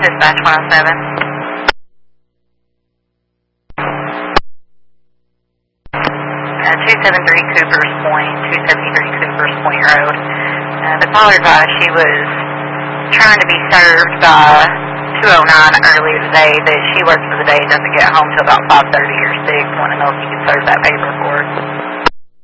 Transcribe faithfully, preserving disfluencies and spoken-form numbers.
Dispatch one oh seven. Uh, two seventy-three Coopers Point, two seventy-three Coopers Point Road. Uh, the caller advised she was trying to be served by two oh nine earlier today, that she works for the day, doesn't get home till about five thirty or six. Want to know if you can serve that paper for her.